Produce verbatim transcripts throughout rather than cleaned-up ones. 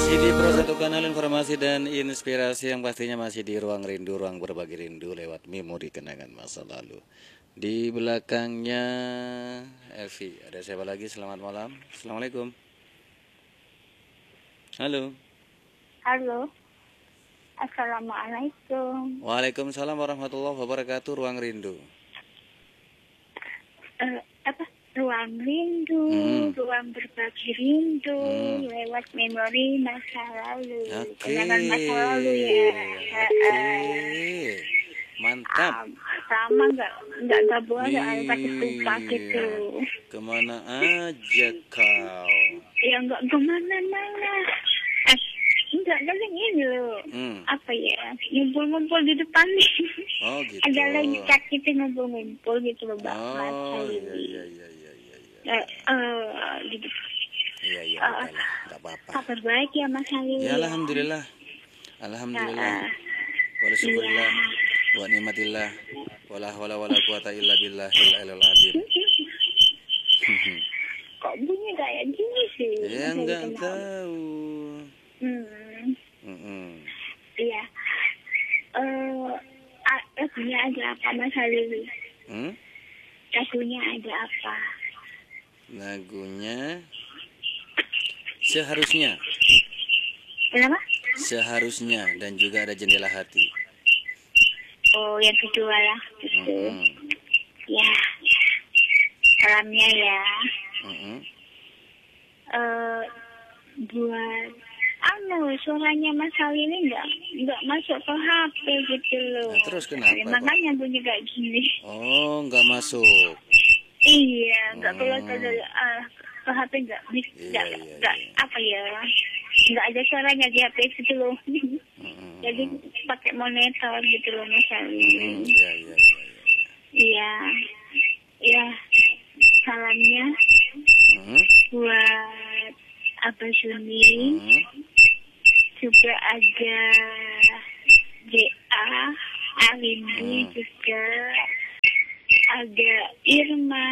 Masih di Pro Satu Kanal informasi dan inspirasi yang pastinya masih di ruang rindu, ruang berbagi rindu lewat memori kenangan masa lalu. Di belakangnya Elvi, ada siapa lagi? Selamat malam. Assalamualaikum. Halo. Halo. Assalamualaikum. Waalaikumsalam warahmatullahi wabarakatuh. Ruang rindu. Uh, apa? Ruang rindu, Hmm. ruang berbagi rindu, Hmm. lewat memori masa lalu, Oke. kenangan masa lalu ya. Oke. Mantap. Um, sama nggak nggak nggak boleh Iya. pakai lupa gitu. Kemana aja kau? Ya nggak kemana-mana. Eh, enggak kadang ini loh. Hmm. Apa ya? Ngumpul-ngumpul di depan nih. Oh gitu. Ada lagi cat kita ngumpul-ngumpul gitu loh, Mbak. Oh iya iya iya iya iya. Eh, uh, di depan. Iya iya Uh, udah lah, nggak apa-apa. Kabar baik ya Mas Halil. Ya alhamdulillah. Alhamdulillah. Uh, Wala syukurillah. Wa ni'matillah. Wala hawla wala quwata illa billahil aliyil azim. Kok bunyi kayak gini sih? Ya Mas enggak Halil? tahu. Hmm. Mm-mm. Iya. Eh, uh, lagunya ada apa Mas Halil? Hmm? Lagunya ada apa? Lagunya seharusnya. Kenapa? Seharusnya dan juga ada jendela hati. Oh, yang kedua lah gitu. Mm-mm. Ya. Salamnya ya. Mm-mm. Eh, buat anu suaranya Mas Halil ini nggak nggak masuk ke H P gitu loh. Nah, terus kenapa, Ya, Pak? makanya bunyi kayak gini. Oh, nggak masuk. Iya, nggak Hmm. keluar ke ah, ke H P nggak bisa, Iya, nggak iya, nggak iya. apa ya, nggak ada suaranya di H P gitu loh. Mm-mm. Jadi pakai monitor gitu loh Mas Halil. Mm, iya iya iya iya. Iya, iya. Salamnya Mm, buat Abah Suni. mm, Juga ada J A, Alindi Hmm. juga, ada Irma,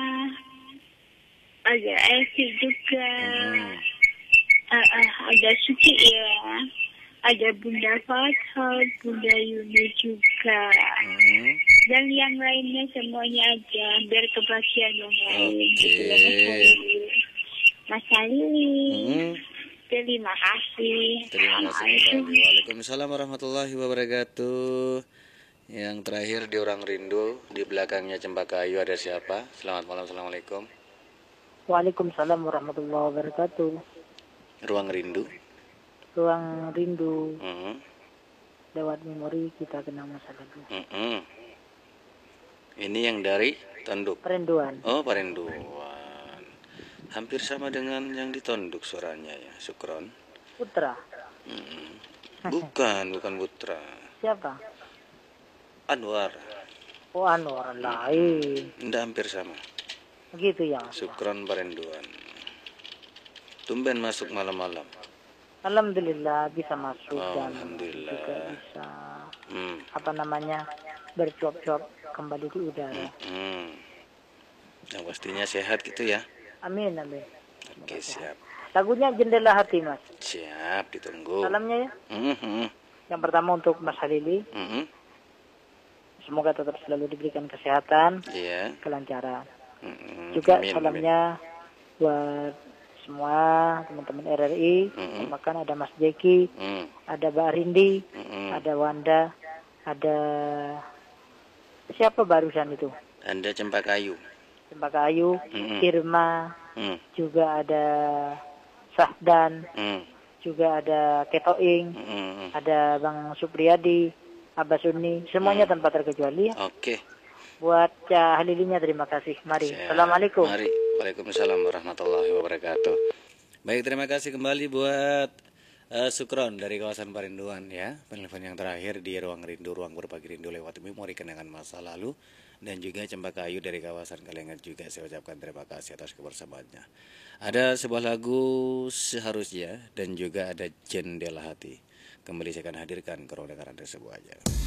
ada Elvi juga, mm. uh, uh, ada Suci ya, ada Bunda Fathal, Bunda Yuni juga, Mm. dan yang lainnya semuanya aja, biar kebahagiaan yang lain. Oke. Gitu ya, Mas Halil. Mas Halil. Mm. Terima kasih. Terima kasih Assalamualaikum. kembali. Waalaikumsalam warahmatullahi wabarakatuh. Yang terakhir di Orang Rindu, di belakangnya Cempaka Ayu ada siapa? Selamat malam, assalamualaikum. Waalaikumsalam warahmatullahi wabarakatuh. Ruang Rindu. Ruang rindu Mm, lewat memori kita kenang masa lalu. mm, mm. Ini yang dari Tonduk. Perinduan. Oh, Parenduan. Hampir sama dengan yang di Tonduk suaranya ya, Sukron. Putra. Mm. Bukan, bukan Putra. Siapa? Anwar. Oh, anu orang lain. Nggak hampir sama. Begitu ya. Sukron Parenduan. Tumben masuk malam-malam. Alhamdulillah bisa masuk Oh, dan alhamdulillah. juga bisa Hmm. apa namanya bercuap-cuap kembali di udara. Hmm. Yang pastinya sehat gitu ya. Amin amin. Oke, siap. Lagunya Jendela Hati Mas. Siap, ditunggu. Salamnya ya. Mhm. Yang pertama untuk Mas Halili. Mhm. Semoga tetap selalu diberikan kesehatan, Iya. kelancaran. Mhm. Juga Amin, salamnya buat semua teman-teman R R I. Mm-mm. Bahkan ada Mas Jeki, amin. Mm. ada Mbak Rindi, Mm-mm. ada Wanda, ada siapa barusan itu? Anda Cempaka Ayu. Cempaka Ayu, Mm-mm. Irma, Mm. juga ada Sahdan, Mm. juga ada Ketoing, Mm-mm. ada Bang Supriyadi, Abah Suni, semuanya tanpa terkecuali ya. Oke. Buat Cah Halilinya terima kasih. Mari. Siap. Assalamualaikum. Mari. Waalaikumsalam warahmatullahi wabarakatuh. Baik, terima kasih kembali buat uh, Sukron dari kawasan Parinduan ya. Penelpon yang terakhir di Ruang Rindu, ruang berbagi rindu lewat memori kenangan masa lalu. Dan juga Cempaka Ayu dari kawasan Kalengan juga saya ucapkan terima kasih atas kebersamaannya. Ada sebuah lagu Seharusnya dan juga ada Jendela Hati. Kembali saya akan hadirkan ke ruang dengaran tersebut aja.